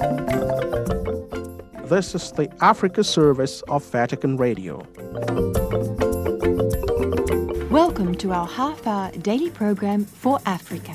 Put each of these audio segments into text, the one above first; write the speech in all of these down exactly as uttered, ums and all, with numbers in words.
This is the Africa service of Vatican Radio. Welcome to our half-hour daily program for Africa.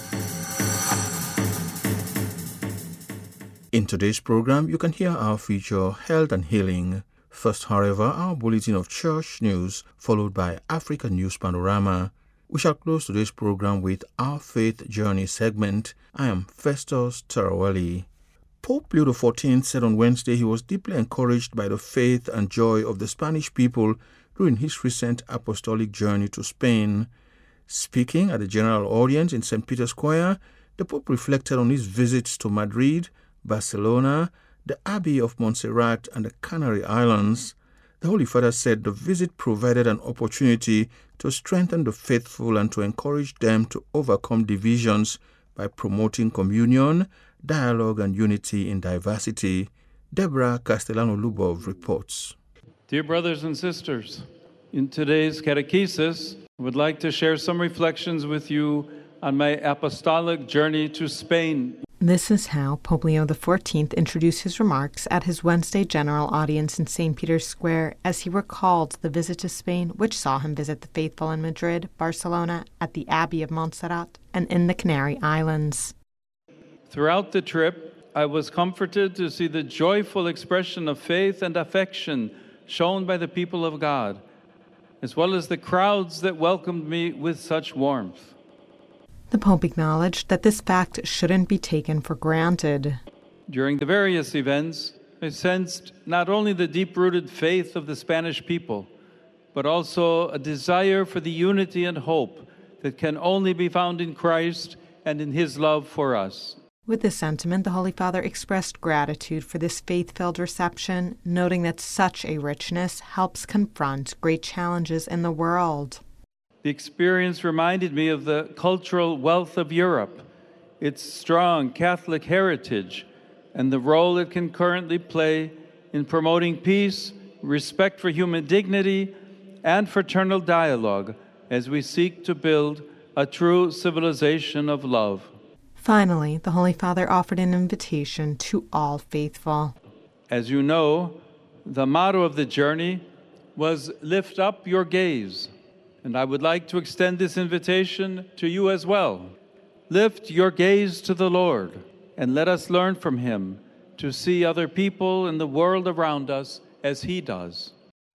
In today's program, you can hear our feature, Health and Healing. First, however, our bulletin of church news, followed by Africa News Panorama. We shall close today's program with our Faith Journey segment. I am Festus Tarawali. Pope Leo the fourteenth said on Wednesday he was deeply encouraged by the faith and joy of the Spanish people during his recent apostolic journey to Spain. Speaking at the general audience in Saint Peter's Square, the Pope reflected on his visits to Madrid, Barcelona, the Abbey of Montserrat, and the Canary Islands. The Holy Father said the visit provided an opportunity to strengthen the faithful and to encourage them to overcome divisions by promoting communion, dialogue, and unity in diversity. Deborah Castellano-Lubov reports. Dear brothers and sisters, in today's catechesis, I would like to share some reflections with you on my apostolic journey to Spain. This is how Pope Leo the fourteenth introduced his remarks at his Wednesday general audience in Saint Peter's Square as he recalled the visit to Spain, which saw him visit the faithful in Madrid, Barcelona, at the Abbey of Montserrat, and in the Canary Islands. Throughout the trip, I was comforted to see the joyful expression of faith and affection shown by the people of God, as well as the crowds that welcomed me with such warmth. The Pope acknowledged that this fact shouldn't be taken for granted. During the various events, I sensed not only the deep-rooted faith of the Spanish people, but also a desire for the unity and hope that can only be found in Christ and in His love for us. With this sentiment, the Holy Father expressed gratitude for this faith-filled reception, noting that such a richness helps confront great challenges in the world. The experience reminded me of the cultural wealth of Europe, its strong Catholic heritage, and the role it can currently play in promoting peace, respect for human dignity, and fraternal dialogue as we seek to build a true civilization of love. Finally, the Holy Father offered an invitation to all faithful. As you know, the motto of the journey was "Lift up your gaze." And I would like to extend this invitation to you as well. Lift your gaze to the Lord, and let us learn from Him to see other people in the world around us as He does.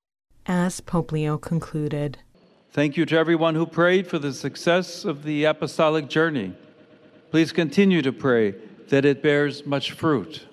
As Pope Leo concluded, thank you to everyone who prayed for the success of the apostolic journey. Please continue to pray that it bears much fruit.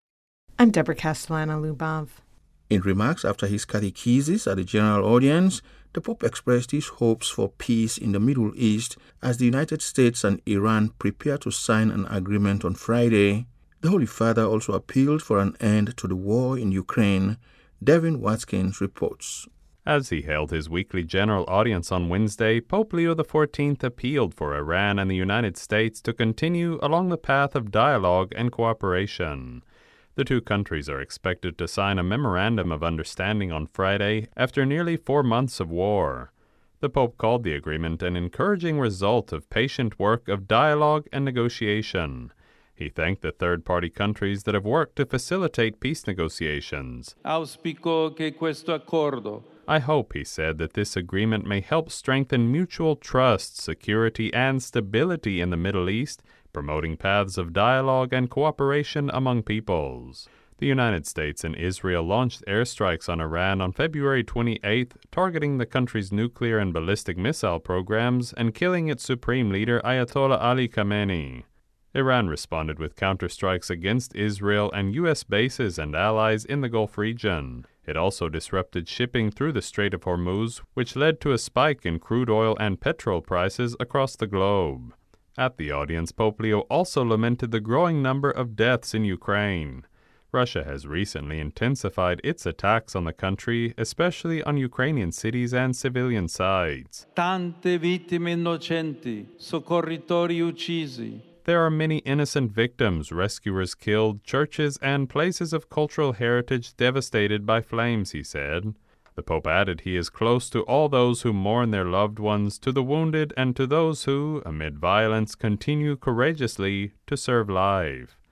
I'm Deborah Castellano-Lubov. In remarks after his catechesis at the general audience, the Pope expressed his hopes for peace in the Middle East as the United States and Iran prepare to sign an agreement on Friday. The Holy Father also appealed for an end to the war in Ukraine. Devin Watkins reports. As he held his weekly general audience on Wednesday, Pope Leo the fourteenth appealed for Iran and the United States to continue along the path of dialogue and cooperation. The two countries are expected to sign a memorandum of understanding on Friday after nearly four months of war. The Pope called the agreement an encouraging result of patient work of dialogue and negotiation. He thanked the third-party countries that have worked to facilitate peace negotiations. Auspico che questo accordo. I hope, he said, that this agreement may help strengthen mutual trust, security, and stability in the Middle East, promoting paths of dialogue and cooperation among peoples. The United States and Israel launched airstrikes on Iran on February twenty-eighth, targeting the country's nuclear and ballistic missile programs and killing its supreme leader Ayatollah Ali Khamenei. Iran responded with counterstrikes against Israel and U S bases and allies in the Gulf region. It also disrupted shipping through the Strait of Hormuz, which led to a spike in crude oil and petrol prices across the globe. At the audience, Pope Leo also lamented the growing number of deaths in Ukraine. Russia has recently intensified its attacks on the country, especially on Ukrainian cities and civilian sites. Tante vittime innocenti, soccorritori uccisi. There are many innocent victims, rescuers killed, churches and places of cultural heritage devastated by flames, he said. The Pope added he is close to all those who mourn their loved ones, to the wounded, and to those who, amid violence, continue courageously to serve life.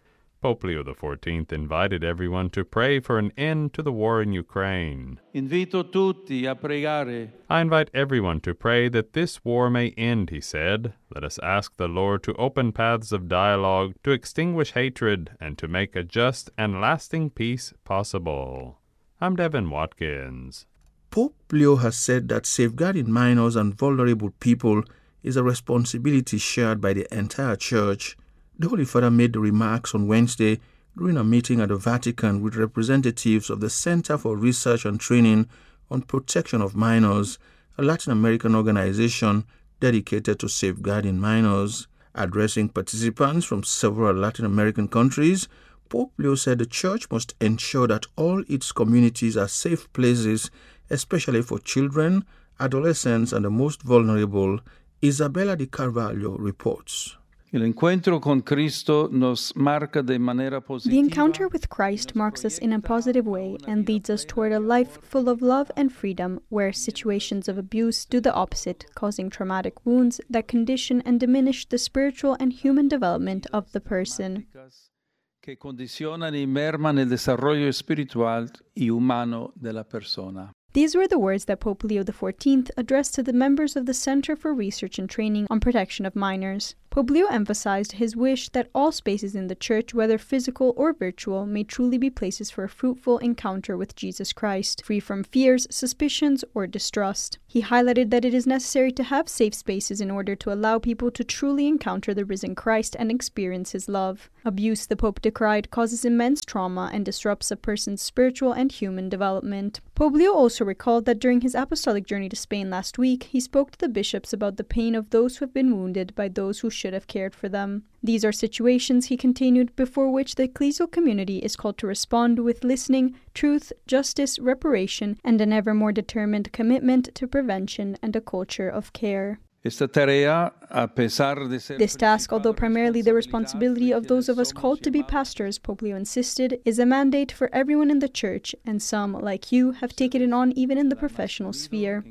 Pope Leo the fourteenth invited everyone to pray for an end to the war in Ukraine. Invito tutti a pregare. I invite everyone to pray that this war may end, he said. Let us ask the Lord to open paths of dialogue, to extinguish hatred, and to make a just and lasting peace possible. I'm Devin Watkins. Pope Leo has said that safeguarding minors and vulnerable people is a responsibility shared by the entire Church. The Holy Father made the remarks on Wednesday during a meeting at the Vatican with representatives of the Center for Research and Training on Protection of Minors, a Latin American organization dedicated to safeguarding minors. Addressing participants from several Latin American countries, Pope Leo said the Church must ensure that all its communities are safe places, especially for children, adolescents, and the most vulnerable. Isabella Di Carvalho reports. The encounter with Christ marks us in a positive way and leads us toward a life full of love and freedom, where situations of abuse do the opposite, causing traumatic wounds that condition and diminish the spiritual and human development of the person. Que condicionan y merman el desarrollo espiritual y humano de la persona. These were the words that Pope Leo the fourteenth addressed to the members of the Center for Research and Training on Protection of Minors. Pope Leo emphasized his wish that all spaces in the Church, whether physical or virtual, may truly be places for a fruitful encounter with Jesus Christ, free from fears, suspicions, or distrust. He highlighted that it is necessary to have safe spaces in order to allow people to truly encounter the risen Christ and experience his love. Abuse, the Pope decried, causes immense trauma and disrupts a person's spiritual and human development. Pope Leo also recalled that during his apostolic journey to Spain last week, he spoke to the bishops about the pain of those who have been wounded by those who should have cared for them. These are situations, he continued, before which the ecclesial community is called to respond with listening, truth, justice, reparation, and an ever more determined commitment to prevention and a culture of care. This task, although primarily the responsibility of those of us called to be pastors, Pope Leo insisted, is a mandate for everyone in the Church, and some, like you, have taken it on even in the professional sphere.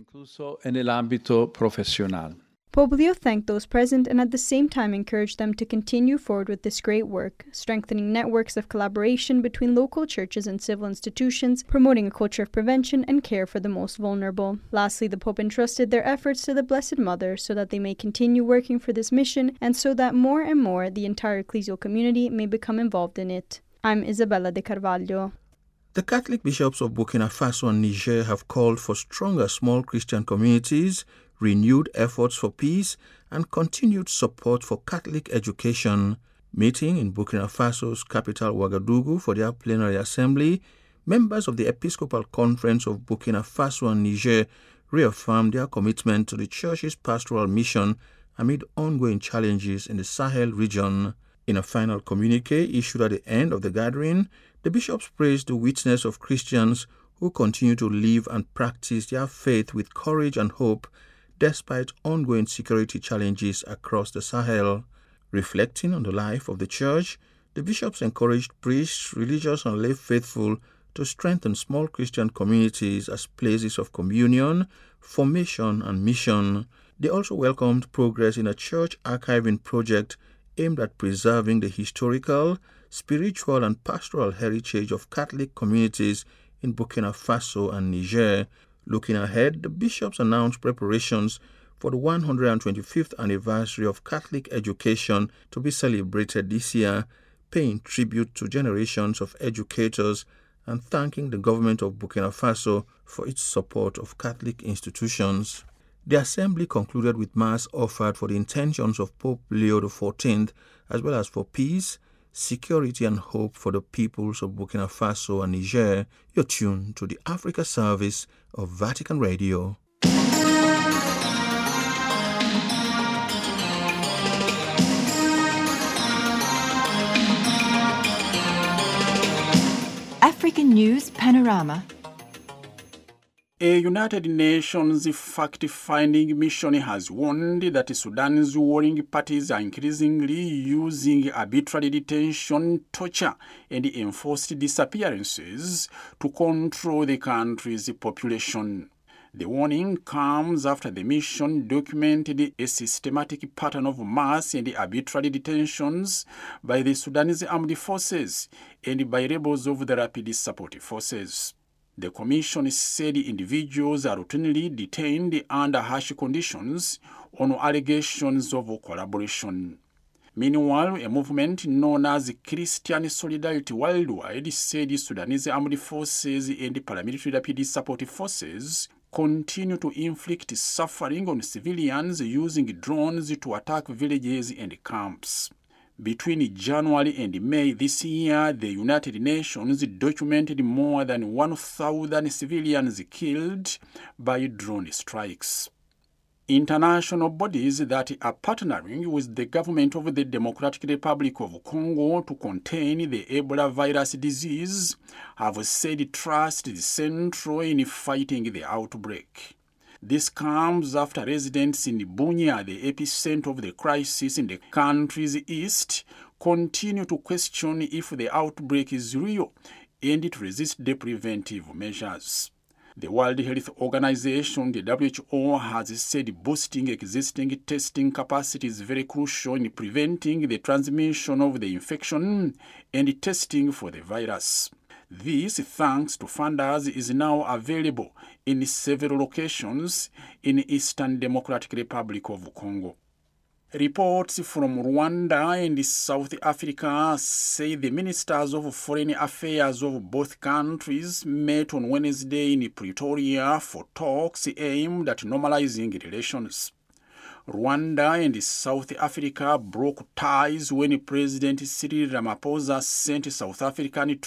Pope Leo thanked those present and at the same time encouraged them to continue forward with this great work, strengthening networks of collaboration between local churches and civil institutions, promoting a culture of prevention and care for the most vulnerable. Lastly, the Pope entrusted their efforts to the Blessed Mother so that they may continue working for this mission and so that more and more the entire ecclesial community may become involved in it. I'm Isabella Di Carvalho. The Catholic bishops of Burkina Faso and Niger have called for stronger small Christian communities, renewed efforts for peace, and continued support for Catholic education. Meeting in Burkina Faso's capital Ouagadougou for their plenary assembly, members of the Episcopal Conference of Burkina Faso and Niger reaffirmed their commitment to the Church's pastoral mission amid ongoing challenges in the Sahel region. In a final communique issued at the end of the gathering, the bishops praised the witness of Christians who continue to live and practice their faith with courage and hope despite ongoing security challenges across the Sahel. Reflecting on the life of the Church, the bishops encouraged priests, religious and lay faithful to strengthen small Christian communities as places of communion, formation and mission. They also welcomed progress in a church archiving project aimed at preserving the historical, spiritual and pastoral heritage of Catholic communities in Burkina Faso and Niger. Looking ahead, the bishops announced preparations for the one hundred twenty-fifth anniversary of Catholic education to be celebrated this year, paying tribute to generations of educators and thanking the government of Burkina Faso for its support of Catholic institutions. The assembly concluded with Mass offered for the intentions of Pope Leo the fourteenth, as well as for peace, security and hope for the peoples of Burkina Faso and Niger. You're tuned to the Africa service of Vatican Radio. African News Panorama. A United Nations fact-finding mission has warned that Sudan's warring parties are increasingly using arbitrary detention, torture, and enforced disappearances to control the country's population. The warning comes after the mission documented a systematic pattern of mass and arbitrary detentions by the Sudanese armed forces and by rebels of the Rapid Support Forces. The commission said individuals are routinely detained under harsh conditions on allegations of collaboration. Meanwhile, a movement known as Christian Solidarity Worldwide said Sudanese armed forces and paramilitary Rapid Support Forces continue to inflict suffering on civilians using drones to attack villages and camps. Between January and May this year, the United Nations documented more than one thousand civilians killed by drone strikes. International bodies that are partnering with the government of the Democratic Republic of Congo to contain the Ebola virus disease have said trust is central in fighting the outbreak. This comes after residents in Bunia, the epicenter of the crisis in the country's east, continue to question if the outbreak is real and it resists the preventive measures. The World Health Organization, the W H O, has said boosting existing testing capacity is very crucial in preventing the transmission of the infection and testing for the virus. This, thanks to funders, is now available in several locations in Eastern Democratic Republic of Congo. Reports from Rwanda and South Africa say the ministers of foreign affairs of both countries met on Wednesday in Pretoria for talks aimed at normalizing relations. Rwanda and South Africa broke ties when President Cyril Ramaphosa sent South African